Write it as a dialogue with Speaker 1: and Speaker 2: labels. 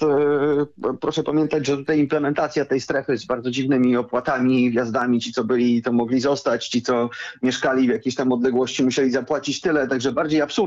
Speaker 1: proszę pamiętać, że tutaj implementacja tej strefy z bardzo dziwnymi opłatami, wjazdami, ci co byli to mogli zostać, ci co mieszkali w jakiejś tam odległości musieli zapłacić tyle, także bardziej absurd